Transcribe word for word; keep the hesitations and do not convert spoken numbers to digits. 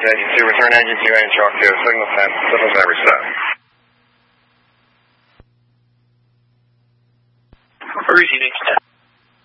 to engine two, return engine two, and chalk two, signal sent, signal sent, reset. Receiving ten.